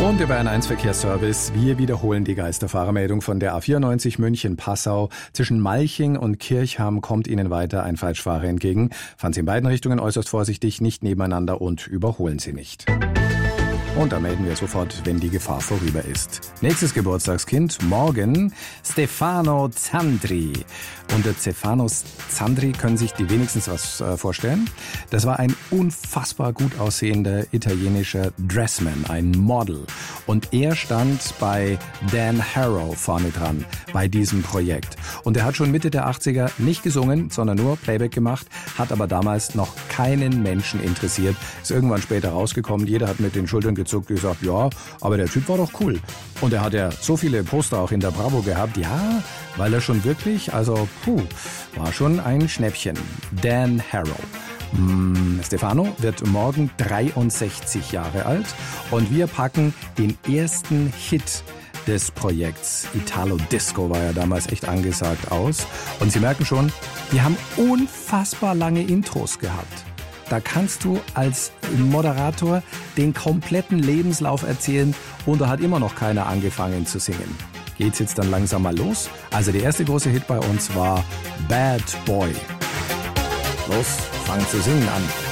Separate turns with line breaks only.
Und der Bayern 1 Verkehrsservice. Wir wiederholen die Geisterfahrermeldung von der A94 München-Passau. Zwischen Malching und Kirchham kommt Ihnen weiter ein Falschfahrer entgegen. Fahren Sie in beiden Richtungen äußerst vorsichtig, nicht nebeneinander und überholen Sie nicht. Und da melden wir sofort, wenn die Gefahr vorüber ist. Nächstes Geburtstagskind, morgen Stefano Zandri. Unter Stefano Zandri können sich die wenigstens was vorstellen. Das war ein unfassbar gut aussehender italienischer Dressman, ein Model. Und er stand bei Dan Harrow vorne dran bei diesem Projekt. Und er hat schon Mitte der 80er nicht gesungen, sondern nur Playback gemacht, hat aber damals noch keinen Menschen interessiert. Ist irgendwann später rausgekommen, jeder hat mit den Schultern gezuckt, gesagt, ja, aber der Typ war doch cool. Und er hat ja so viele Poster auch in der Bravo gehabt, ja, weil er schon wirklich, also, war schon ein Schnäppchen. Dan Harrow. Stefano wird morgen 63 Jahre alt und wir packen den ersten Hit des Projekts. Italo Disco war ja damals echt angesagt aus. Und Sie merken schon, wir haben unfassbar lange Intros gehabt. Da kannst du als Moderator den kompletten Lebenslauf erzählen und da hat immer noch keiner angefangen zu singen. Geht's jetzt dann langsam mal los? Also der erste große Hit bei uns war Bad Boy. Los, fang zu singen an.